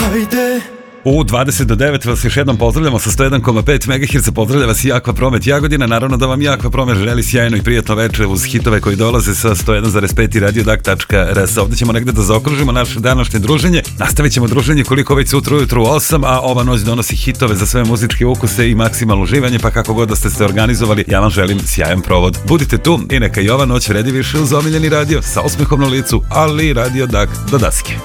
Ajde. U 20 do 9 vas još jednom pozdravljamo sa 101,5 MHz. Pozdravlja vas i Akvapromet Jagodina. Naravno da vam i Akvapromet želi sjajno i prijatno večer uz hitove koji dolaze sa 101,5 i radiodak.rs. Ovdje ćemo negde da zaokružimo naše današnje druženje. Nastavit ćemo druženje koliko već sutra ujutru u 8, a ova noć donosi hitove za sve muzičke ukuse i maksimalno uživanje, pa kako god da ste se organizovali, ja vam želim sjajan provod. Budite tu i neka i ova noć vredi više uz omiljeni radio sa osmehom na licu, ali Radio Dak do daske.